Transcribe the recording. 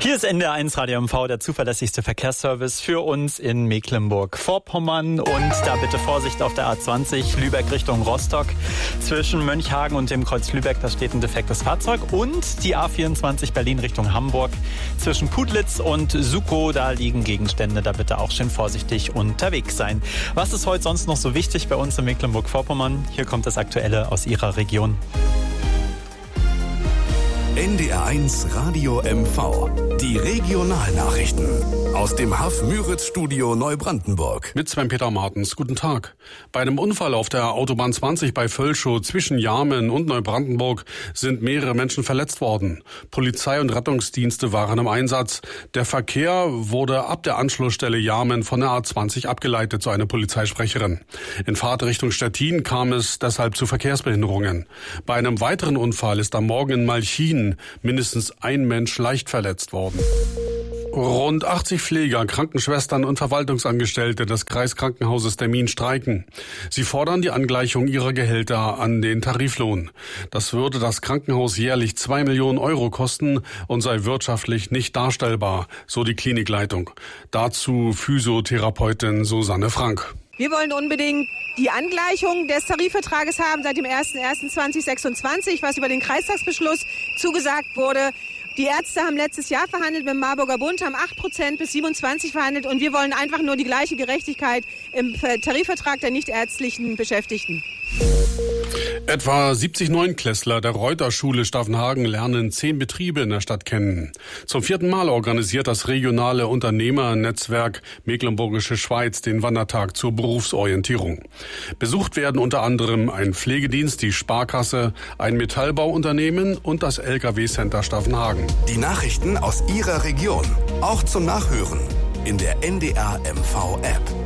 Hier ist NDR1 Radio MV, der zuverlässigste Verkehrsservice für uns in Mecklenburg-Vorpommern. Und da bitte Vorsicht auf der A20 Lübeck Richtung Rostock. Zwischen Mönchhagen und dem Kreuz Lübeck, da steht ein defektes Fahrzeug. Und die A24 Berlin Richtung Hamburg. Zwischen Putlitz und Sukow, da liegen Gegenstände. Da bitte auch schön vorsichtig unterwegs sein. Was ist heute sonst noch so wichtig bei uns in Mecklenburg-Vorpommern? Hier kommt das Aktuelle aus Ihrer Region. NDR1 Radio MV. Die Regionalnachrichten aus dem Haff-Müritz-Studio Neubrandenburg. Mit Sven-Peter Martens. Guten Tag. Bei einem Unfall auf der Autobahn 20 bei Völschow zwischen Jarmen und Neubrandenburg sind mehrere Menschen verletzt worden. Polizei und Rettungsdienste waren im Einsatz. Der Verkehr wurde ab der Anschlussstelle Jarmen von der A20 abgeleitet, so eine Polizeisprecherin. In Fahrt Richtung Stettin kam es deshalb zu Verkehrsbehinderungen. Bei einem weiteren Unfall ist am Morgen in Malchin mindestens ein Mensch leicht verletzt worden. Rund 80 Pfleger, Krankenschwestern und Verwaltungsangestellte des Kreiskrankenhauses Demmin streiken. Sie fordern die Angleichung ihrer Gehälter an den Tariflohn. Das würde das Krankenhaus jährlich 2 Millionen Euro kosten und sei wirtschaftlich nicht darstellbar, so die Klinikleitung. Dazu Physiotherapeutin Susanne Frank. Wir wollen unbedingt die Angleichung des Tarifvertrages haben seit dem 01.01.2026, was über den Kreistagsbeschluss zugesagt wurde. Die Ärzte haben letztes Jahr verhandelt mit dem Marburger Bund, haben 8% bis 27% verhandelt und wir wollen einfach nur die gleiche Gerechtigkeit im Tarifvertrag der nichtärztlichen Beschäftigten. Etwa 70 Neunklässler der Reuter-Schule Staffenhagen lernen 10 Betriebe in der Stadt kennen. Zum 4. Mal organisiert das regionale Unternehmernetzwerk Mecklenburgische Schweiz den Wandertag zur Berufsorientierung. Besucht werden unter anderem ein Pflegedienst, die Sparkasse, ein Metallbauunternehmen und das LKW-Center Staffenhagen. Die Nachrichten aus Ihrer Region, auch zum Nachhören in der NDR MV-App.